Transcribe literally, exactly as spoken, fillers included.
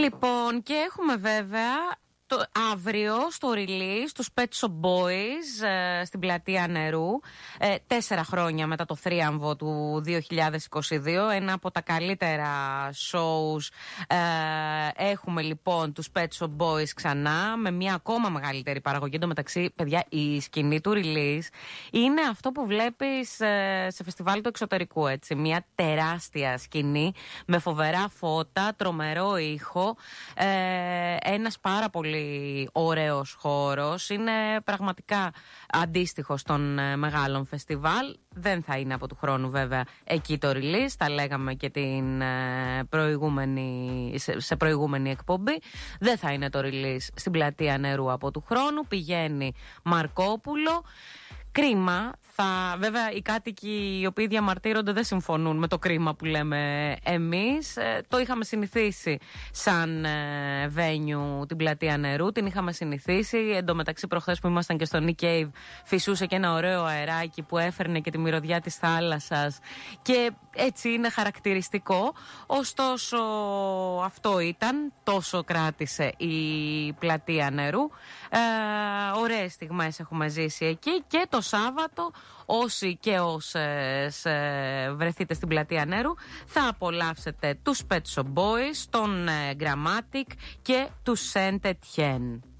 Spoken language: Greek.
Λοιπόν, και έχουμε βέβαια το, αύριο στο release τους Pet Shop Boys ε, στην Πλατεία Νερού, ε, τέσσερα χρόνια μετά το θρίαμβο του δύο χιλιάδες είκοσι δύο, ένα από τα καλύτερα shows. ε, έχουμε λοιπόν τους Pet Shop Boys ξανά με μια ακόμα μεγαλύτερη παραγωγή. Εν τω μεταξύ, παιδιά, η σκηνή του release είναι αυτό που βλέπεις ε, σε φεστιβάλ του εξωτερικού, έτσι, μια τεράστια σκηνή με φοβερά φώτα, τρομερό ήχο, ε, ένας πάρα πολύ ωραίος χώρος. Είναι πραγματικά αντίστοιχος των ε, μεγάλων φεστιβάλ. Δεν θα είναι από του χρόνου βέβαια εκεί το release. Τα λέγαμε και την, ε, προηγούμενη, σε, σε προηγούμενη εκπομπή. Δεν θα είναι το release στην Πλατεία Νερού από του χρόνου. Πηγαίνει Μαρκόπουλο. Κρίμα. Θα, βέβαια οι κάτοικοι οι οποίοι διαμαρτύρονται δεν συμφωνούν με το κρίμα που λέμε εμείς. Ε, το είχαμε συνηθίσει σαν ε, venue την Πλατεία Νερού. Την είχαμε συνηθίσει. Εν τω μεταξύ προχθές που ήμασταν και στο Nick Cave φυσούσε και ένα ωραίο αεράκι που έφερνε και τη μυρωδιά της θάλασσας. Και έτσι είναι χαρακτηριστικό. Ωστόσο αυτό ήταν. Τόσο κράτησε η Πλατεία Νερού. Ε, ωραίες στιγμές έχουμε ζήσει εκεί. Και το Σάββατο όσοι και όσες ε, βρεθείτε στην Πλατεία Νερού θα απολαύσετε τους Pet Shop Boys, τον ε, Grammatic και τους Saint Etienne.